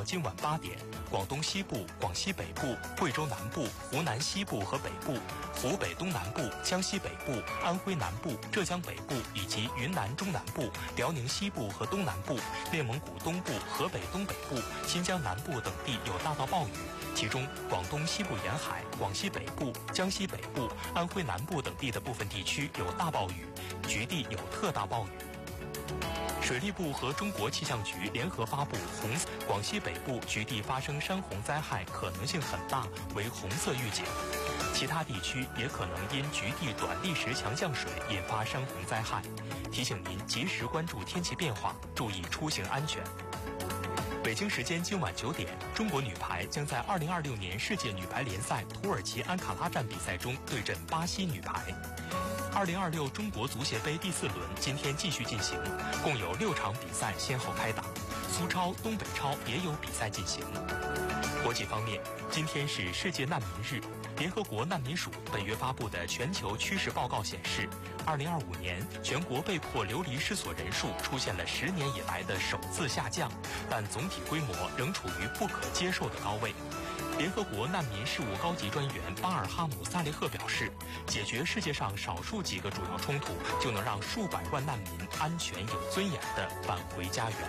到今晚8点，广东西部、广西北部、贵州南部、湖南西部和北部、湖北东南部、江西北部、安徽南部、浙江北部以及云南中南部、辽宁西部和东南部、内蒙古东部、河北东北部、新疆南部等地有大到暴雨，其中广东西部沿海、广西北部、江西北部、安徽南部等地的部分地区有大暴雨，局地有特大暴雨。水利部和中国气象局联合发布广西北部局地发生山洪灾害可能性很大，为红色预警。其他地区也可能因局地短历时强降水引发山洪灾害，提醒您及时关注天气变化，注意出行安全。北京时间今晚9点，中国女排将在2026年世界女排联赛土耳其安卡拉站比赛中对阵巴西女排。2026中国足协杯第4轮今天继续进行，共有6场比赛先后开打，苏超、东北超也有比赛进行。国际方面，今天是世界难民日。联合国难民署本月发布的全球趋势报告显示，2025年全国被迫流离失所人数出现了10年以来的首次下降，但总体规模仍处于不可接受的高位。联合国难民事务高级专员巴尔哈姆·萨列赫表示，解决世界上少数几个主要冲突，就能让数百万难民安全有尊严地返回家园。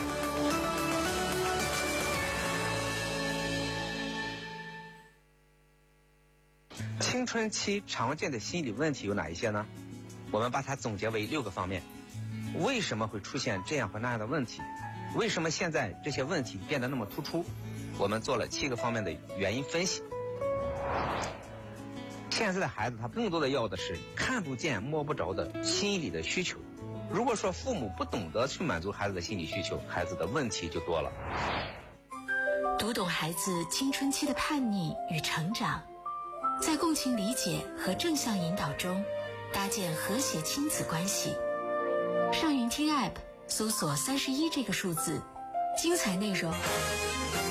青春期常见的心理问题有哪一些呢？我们把它总结为6个方面。为什么会出现这样和那样的问题？为什么现在这些问题变得那么突出？我们做了7个方面的原因分析。现在的孩子他更多的要的是看不见摸不着的心理的需求。如果说父母不懂得去满足孩子的心理需求，孩子的问题就多了。 读懂孩子青春期的叛逆与成长，在共情理解和正向引导中搭建和谐亲子关系。上云听 App 搜索31这个数字，精彩内容